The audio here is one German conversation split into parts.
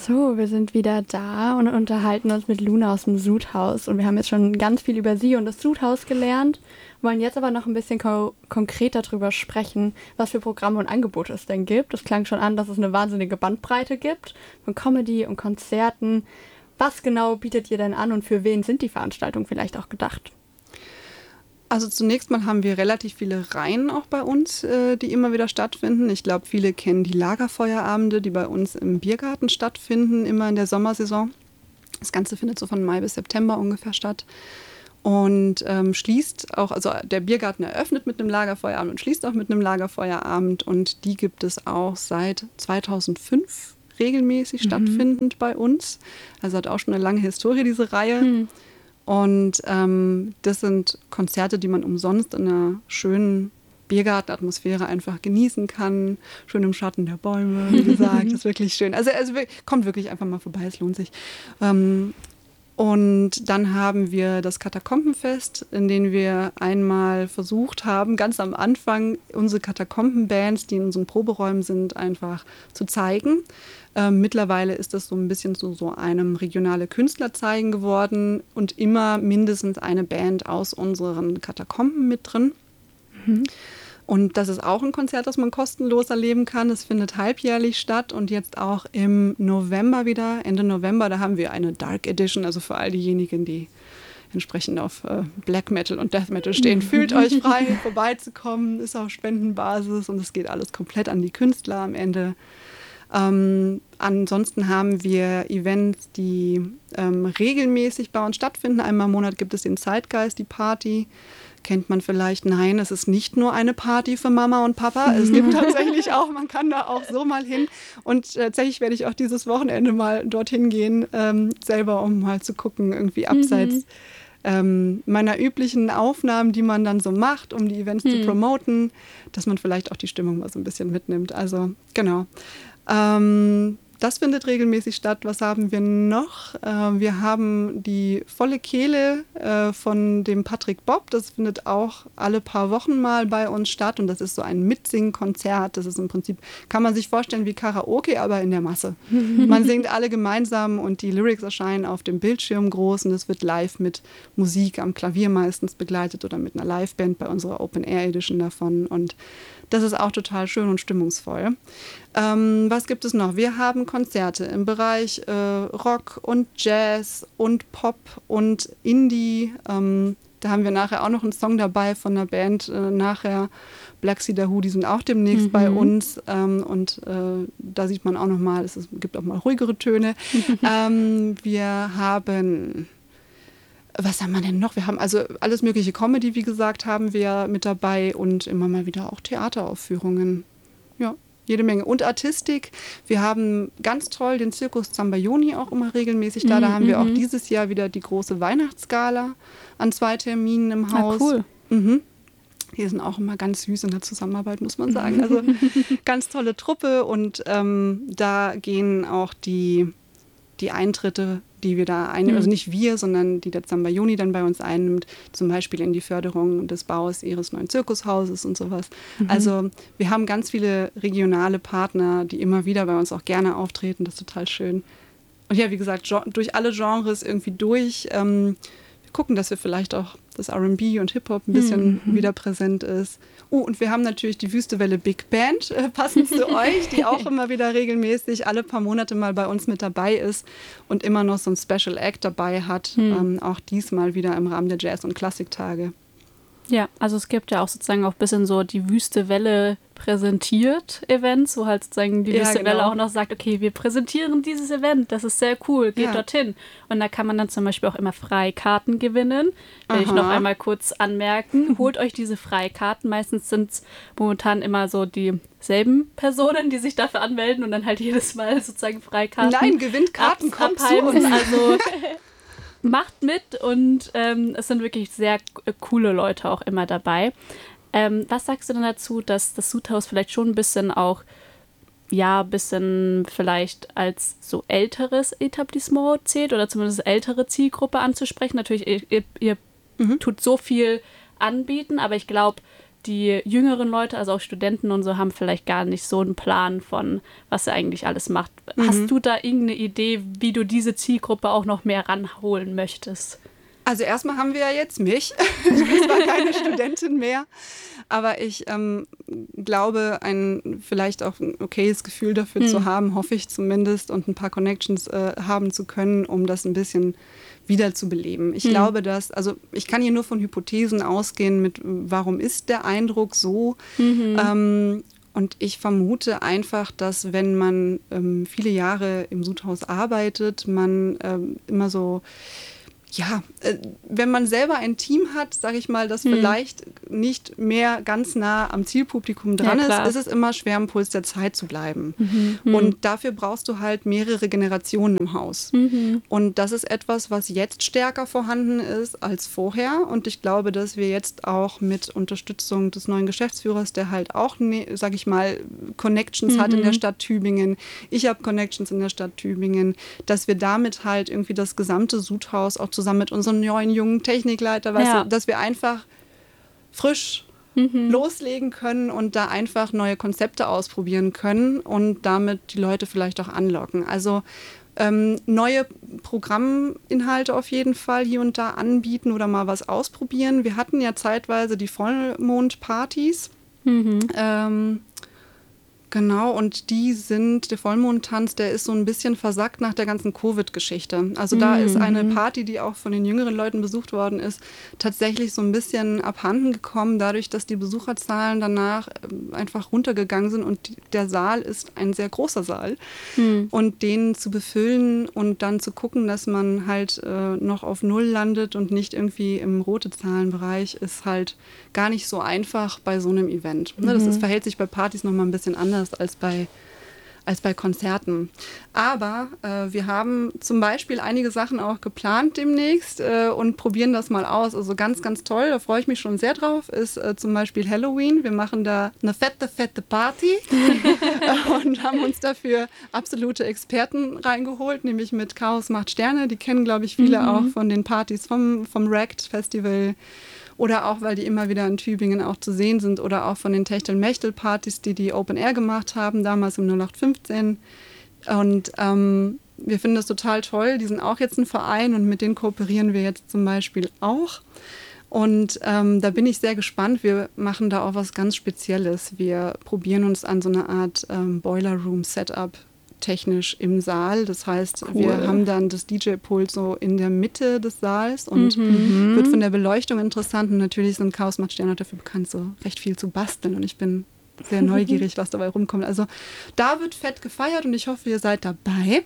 So, wir sind wieder da und unterhalten uns mit Luna aus dem Sudhaus. Und wir haben jetzt schon ganz viel über sie und das Sudhaus gelernt, wollen jetzt aber noch ein bisschen konkreter darüber sprechen, was für Programme und Angebote es denn gibt. Es klang schon an, dass es eine wahnsinnige Bandbreite gibt von Comedy und Konzerten. Was genau bietet ihr denn an und für wen sind die Veranstaltungen vielleicht auch gedacht? Also zunächst mal haben wir relativ viele Reihen auch bei uns, die immer wieder stattfinden. Ich glaube, viele kennen die Lagerfeuerabende, die bei uns im Biergarten stattfinden, immer in der Sommersaison. Das Ganze findet so von Mai bis September ungefähr statt. Und schließt auch, also der Biergarten eröffnet mit einem Lagerfeuerabend und schließt auch mit einem Lagerfeuerabend. Und die gibt es auch seit 2005 regelmäßig stattfindend bei uns. Also hat auch schon eine lange Historie, diese Reihe. Und das sind Konzerte, die man umsonst in einer schönen Biergartenatmosphäre einfach genießen kann. Schön im Schatten der Bäume, wie gesagt. Das ist wirklich schön. Also kommt wirklich einfach mal vorbei, es lohnt sich. Und dann haben wir das Katakombenfest, in dem wir einmal versucht haben, ganz am Anfang unsere Katakombenbands, die in unseren Proberäumen sind, einfach zu zeigen. Mittlerweile ist das so ein bisschen zu so einem regionale Künstlerzeigen geworden und immer mindestens eine Band aus unseren Katakomben mit drin. Und das ist auch ein Konzert, das man kostenlos erleben kann. Das findet halbjährlich statt und jetzt auch im November wieder, Ende November, da haben wir eine Dark Edition, also für all diejenigen, die entsprechend auf Black Metal und Death Metal stehen. Fühlt euch frei, vorbeizukommen, ist auf Spendenbasis und es geht alles komplett an die Künstler am Ende. Ansonsten haben wir Events, die regelmäßig bei uns stattfinden. Einmal im Monat gibt es den Zeitgeist, die Party. Kennt man vielleicht? Nein, es ist nicht nur eine Party für Mama und Papa. Es gibt tatsächlich auch, man kann da auch so mal hin. Und tatsächlich werde ich auch dieses Wochenende mal dorthin gehen, selber, um mal zu gucken, irgendwie abseits meiner üblichen Aufnahmen, die man dann so macht, um die Events zu promoten, dass man vielleicht auch die Stimmung mal so ein bisschen mitnimmt. Also genau. Das findet regelmäßig statt. Was haben wir noch? Wir haben die volle Kehle von dem Patrick Bob. Das findet auch alle paar Wochen mal bei uns statt. Und das ist so ein Mitsingen-Konzert. Das ist im Prinzip, kann man sich vorstellen wie Karaoke, aber in der Masse. Man singt alle gemeinsam und die Lyrics erscheinen auf dem Bildschirm groß. Und es wird live mit Musik am Klavier meistens begleitet oder mit einer Liveband bei unserer Open-Air-Edition davon. Und das ist auch total schön und stimmungsvoll. Was gibt es noch? Wir haben Konzerte im Bereich Rock und Jazz und Pop und Indie. Da haben wir nachher auch noch einen Song dabei von einer Band nachher. Black Cedar Who, die sind auch demnächst bei uns. Und da sieht man auch noch mal, es gibt auch mal ruhigere Töne. Wir haben... Was haben wir denn noch? Wir haben also alles mögliche Comedy, wie gesagt, haben wir mit dabei und immer mal wieder auch Theateraufführungen. Ja, jede Menge. Und Artistik. Wir haben ganz toll den Circus Zambayoni auch immer regelmäßig da. Da haben wir auch dieses Jahr wieder die große Weihnachtsgala an 2 Terminen im Haus. Ah, cool. Die sind auch immer ganz süß in der Zusammenarbeit, muss man sagen. Also ganz tolle Truppe und da gehen auch die Eintritte, die wir da einnehmen, also nicht wir, sondern die der Zambayoni dann bei uns einnimmt, zum Beispiel in die Förderung des Baus ihres neuen Zirkushauses und sowas. Also wir haben ganz viele regionale Partner, die immer wieder bei uns auch gerne auftreten, das ist total schön. Und ja, wie gesagt, durch alle Genres irgendwie durch. Wir gucken, dass wir vielleicht auch das R&B und Hip-Hop ein bisschen wieder präsent ist. Und wir haben natürlich die Wüstewelle Big Band, passend zu euch, die auch immer wieder regelmäßig alle paar Monate mal bei uns mit dabei ist und immer noch so ein Special Act dabei hat, auch diesmal wieder im Rahmen der Jazz- und Klassiktage. Ja, also es gibt ja auch sozusagen auch ein bisschen so die Wüstewelle präsentiert Events, wo halt sozusagen die Wüstewelle auch noch sagt, okay, wir präsentieren dieses Event, das ist sehr cool, geht dorthin. Und da kann man dann zum Beispiel auch immer Freikarten gewinnen. Will ich noch einmal kurz anmerken, holt euch diese Freikarten. Meistens sind es momentan immer so dieselben Personen, die sich dafür anmelden und dann halt jedes Mal sozusagen Freikarten. Nein, gewinnt Karten, kommt zu uns. Also macht mit und es sind wirklich sehr coole Leute auch immer dabei. Was sagst du denn dazu, dass das Sudhaus vielleicht schon ein bisschen auch, ja, ein bisschen vielleicht als so älteres Etablissement zählt oder zumindest ältere Zielgruppe anzusprechen? Natürlich, ihr tut so viel anbieten, aber ich glaube, die jüngeren Leute, also auch Studenten und so, haben vielleicht gar nicht so einen Plan von, was er eigentlich alles macht. Hast du da irgendeine Idee, wie du diese Zielgruppe auch noch mehr ranholen möchtest? Also erstmal haben wir ja jetzt mich. Ich bin zwar keine Studentin mehr, aber ich glaube, vielleicht auch ein okayes Gefühl dafür zu haben, hoffe ich zumindest, und ein paar Connections haben zu können, um das ein bisschen wieder zu beleben. Ich glaube, also ich kann hier nur von Hypothesen ausgehen mit, warum ist der Eindruck so? Und ich vermute einfach, dass wenn man viele Jahre im Sudhaus arbeitet, man immer so, ja, wenn man selber ein Team hat, sage ich mal, das vielleicht nicht mehr ganz nah am Zielpublikum dran ist es immer schwer, am Puls der Zeit zu bleiben. Und dafür brauchst du halt mehrere Generationen im Haus. Und das ist etwas, was jetzt stärker vorhanden ist als vorher. Und ich glaube, dass wir jetzt auch mit Unterstützung des neuen Geschäftsführers, der halt auch, sage ich mal, Connections hat in der Stadt Tübingen, ich habe Connections in der Stadt Tübingen, dass wir damit halt irgendwie das gesamte Sudhaus auch zusammen mit unserem neuen jungen Technikleiter, weißt du, dass wir einfach frisch loslegen können und da einfach neue Konzepte ausprobieren können und damit die Leute vielleicht auch anlocken. Also neue Programminhalte auf jeden Fall hier und da anbieten oder mal was ausprobieren. Wir hatten ja zeitweise die Vollmondpartys. Genau, und der Vollmondtanz, der ist so ein bisschen versackt nach der ganzen Covid-Geschichte. Also da ist eine Party, die auch von den jüngeren Leuten besucht worden ist, tatsächlich so ein bisschen abhanden gekommen, dadurch, dass die Besucherzahlen danach einfach runtergegangen sind und der Saal ist ein sehr großer Saal. Und den zu befüllen und dann zu gucken, dass man halt noch auf Null landet und nicht irgendwie im roten Zahlenbereich, ist halt gar nicht so einfach bei so einem Event. Das verhält sich bei Partys nochmal ein bisschen anders als bei Konzerten. Aber wir haben zum Beispiel einige Sachen auch geplant demnächst und probieren das mal aus. Also ganz, ganz toll, da freue ich mich schon sehr drauf, ist zum Beispiel Halloween. Wir machen da eine fette Party und haben uns dafür absolute Experten reingeholt, nämlich mit Chaos macht Sterne. Die kennen, glaube ich, viele auch von den Partys vom Wrecked Festival. Oder auch, weil die immer wieder in Tübingen auch zu sehen sind. Oder auch von den Techtel-Mechtel-Partys, die Open Air gemacht haben, damals im 0815. Und wir finden das total toll. Die sind auch jetzt ein Verein und mit denen kooperieren wir jetzt zum Beispiel auch. Und da bin ich sehr gespannt. Wir machen da auch was ganz Spezielles. Wir probieren uns an so eine Art Boiler Room Setup technisch im Saal. Das heißt, wir haben dann das DJ-Pult so in der Mitte des Saals und wird von der Beleuchtung interessant. Und natürlich sind Chaos macht Sterne dafür bekannt, so recht viel zu basteln. Und ich bin sehr neugierig, was dabei rumkommt. Also da wird fett gefeiert und ich hoffe, ihr seid dabei.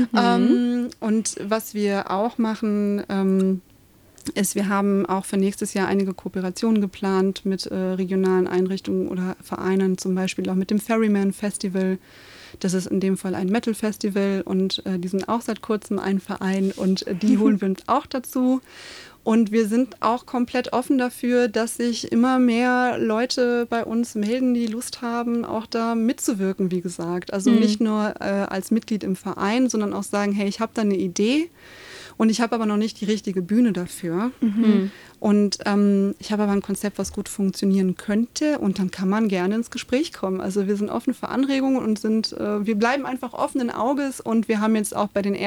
Und was wir auch machen, ist, wir haben auch für nächstes Jahr einige Kooperationen geplant mit regionalen Einrichtungen oder Vereinen, zum Beispiel auch mit dem Ferryman Festival. Das ist in dem Fall ein Metal-Festival und die sind auch seit kurzem ein Verein und die holen wir uns auch dazu. Und wir sind auch komplett offen dafür, dass sich immer mehr Leute bei uns melden, die Lust haben, auch da mitzuwirken, wie gesagt. Also nicht nur als Mitglied im Verein, sondern auch sagen, hey, ich habe da eine Idee. Und ich habe aber noch nicht die richtige Bühne dafür. Und ich habe aber ein Konzept, was gut funktionieren könnte. Und dann kann man gerne ins Gespräch kommen. Also wir sind offen für Anregungen und wir bleiben einfach offenen Auges. Und wir haben jetzt auch bei den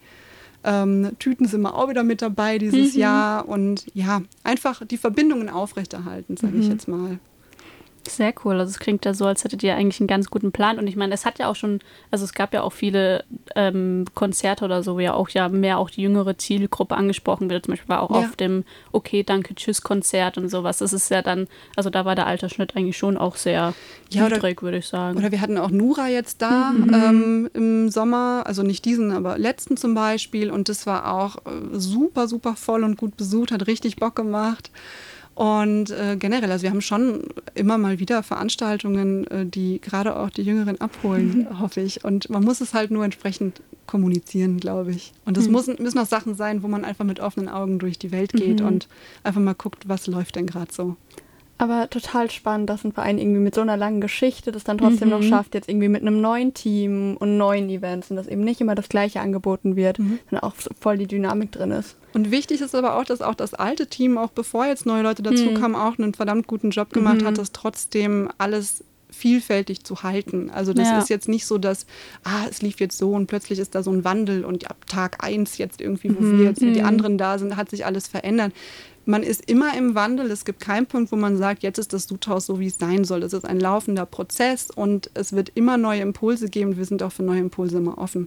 Tüten sind wir auch wieder mit dabei dieses Jahr. Und ja, einfach die Verbindungen aufrechterhalten, sage ich jetzt mal. Sehr cool. Also es klingt ja so, als hättet ihr eigentlich einen ganz guten Plan. Und ich meine, es gab ja auch viele Konzerte oder so, wo ja auch mehr auch die jüngere Zielgruppe angesprochen wird. Zum Beispiel war auch auf dem Okay, danke, tschüss Konzert und sowas. Das ist ja dann, also da war der Altersschnitt eigentlich schon auch sehr niedrig, würde ich sagen. Oder wir hatten auch Nura jetzt da im Sommer, also nicht diesen, aber letzten zum Beispiel. Und das war auch super, super voll und gut besucht, hat richtig Bock gemacht. Und generell, also wir haben schon immer mal wieder Veranstaltungen, die gerade auch die Jüngeren abholen, hoffe ich. Und man muss es halt nur entsprechend kommunizieren, glaube ich. Und es müssen auch Sachen sein, wo man einfach mit offenen Augen durch die Welt geht und einfach mal guckt, was läuft denn gerade so. Aber total spannend, dass ein Verein irgendwie mit so einer langen Geschichte das dann trotzdem noch schafft, jetzt irgendwie mit einem neuen Team und neuen Events und dass eben nicht immer das Gleiche angeboten wird, sondern auch voll die Dynamik drin ist. Und wichtig ist aber auch, dass auch das alte Team, auch bevor jetzt neue Leute dazukamen, auch einen verdammt guten Job gemacht hat, das trotzdem alles vielfältig zu halten. Also das ist jetzt nicht so, dass es lief jetzt so und plötzlich ist da so ein Wandel und ab Tag 1 jetzt irgendwie, wo wir jetzt die anderen da sind, hat sich alles verändert. Man ist immer im Wandel. Es gibt keinen Punkt, wo man sagt, jetzt ist das Sudhaus so, wie es sein soll. Es ist ein laufender Prozess und es wird immer neue Impulse geben. Wir sind auch für neue Impulse immer offen.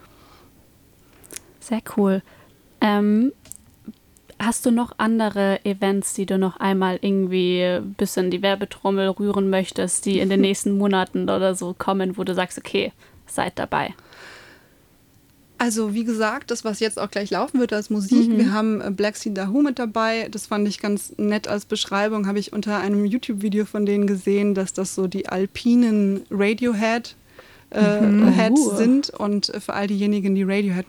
Sehr cool. Hast du noch andere Events, die du noch einmal irgendwie ein bisschen die Werbetrommel rühren möchtest, die in den nächsten Monaten oder so kommen, wo du sagst, okay, seid dabei? Also wie gesagt, das, was jetzt auch gleich laufen wird als Musik, wir haben Black Sea Dahoo mit dabei. Das fand ich ganz nett als Beschreibung, habe ich unter einem YouTube-Video von denen gesehen, dass das so die alpinen Radiohead Heads sind. Und für all diejenigen, die Radiohead